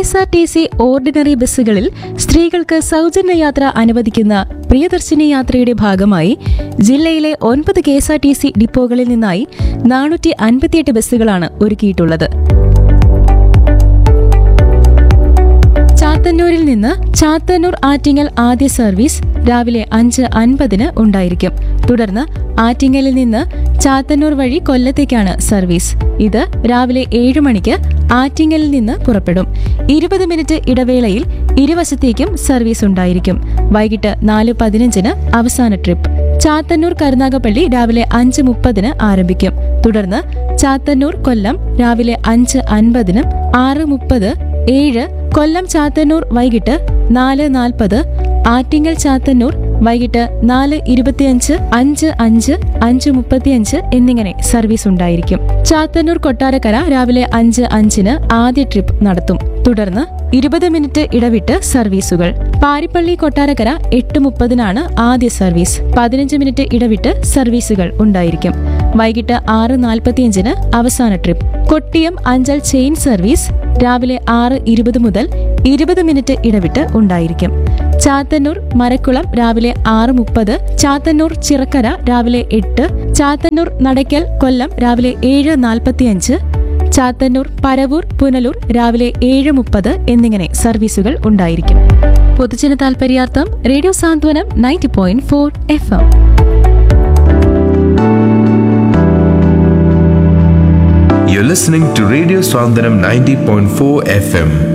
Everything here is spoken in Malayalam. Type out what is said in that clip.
KSRTC ഓർഡിനറി ബസ്സുകളിൽ സ്ത്രീകൾക്ക് സൗജന്യ യാത്ര അനുവദിക്കുന്ന പ്രിയദർശിനി യാത്രയുടെ ഭാഗമായി ജില്ലയിലെ 9 KSRTC ഡിപ്പോകളിൽ നിന്നായി 458 ബസ്സുകളാണ് ഒരുക്കിയിട്ടുള്ളത്. ചാത്തന്നൂരിൽ നിന്ന് ചാത്തന്നൂർ ആറ്റിങ്ങൽ ആദ്യ സർവീസ് രാവിലെ 5:50 ഉണ്ടായിരിക്കും. തുടർന്ന് ആറ്റിങ്ങലിൽ നിന്ന് ചാത്തന്നൂർ വഴി കൊല്ലത്തേക്കാണ് സർവീസ്. ഇത് രാവിലെ 7 മണിക്ക് ആറ്റിങ്ങലിൽ നിന്ന് പുറപ്പെടും. 20 മിനിറ്റ് ഇടവേളയിൽ ഇരുവശത്തേക്കും സർവീസ് ഉണ്ടായിരിക്കും. വൈകിട്ട് 4:15 അവസാന ട്രിപ്പ്. ചാത്തന്നൂർ കരുനാഗപ്പള്ളി രാവിലെ 5:30 ആരംഭിക്കും. തുടർന്ന് ചാത്തന്നൂർ കൊല്ലം രാവിലെ 5:50, 6:30, 7 കൊല്ലം ചാത്തന്നൂർ വൈകിട്ട് 4:40, ആറ്റിങ്ങൽ ചാത്തന്നൂർ വൈകിട്ട് 4:25, 5:05, 5:35 എന്നിങ്ങനെ സർവീസ് ഉണ്ടായിരിക്കും. ചാത്തന്നൂർ കൊട്ടാരക്കര രാവിലെ 5:05 ആദ്യ ട്രിപ്പ് നടത്തും. തുടർന്ന് 20 മിനിറ്റ് ഇടവിട്ട് സർവീസുകൾ. പാരിപ്പള്ളി കൊട്ടാരക്കര 8:30 ആദ്യ സർവീസ്. 15 മിനിറ്റ് ഇടവിട്ട് സർവീസുകൾ ഉണ്ടായിരിക്കും. വൈകിട്ട് 6:45 അവസാന trip. Kottiyam Anchal chain service രാവിലെ 6:20 മുതൽ 20 മിനിറ്റ് ഇടവിട്ട് ഉണ്ടായിരിക്കും. ചാത്തന്നൂർ മരക്കുളം രാവിലെ 6:30, ചാത്തന്നൂർ ചിറക്കര രാവിലെ 8, ചാത്തന്നൂർ നടയ്ക്കൽ കൊല്ലം രാവിലെ 7:45, ചാത്തന്നൂർ പരവൂർ പുനലൂർ രാവിലെ 7:30 എന്നിങ്ങനെ സർവീസുകൾ ഉണ്ടായിരിക്കും. പൊതുജന താൽപര്യാർത്ഥം radio Santhwanam 90.4 FM. You're listening to Radio Swandanam 90.4 FM.